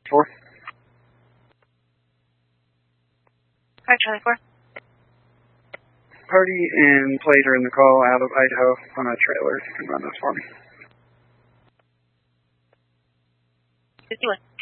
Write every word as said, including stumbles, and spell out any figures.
four. Hi, Charlie four. Party and plate are in the call out of Idaho on a trailer. You can run this for me. fifty-one.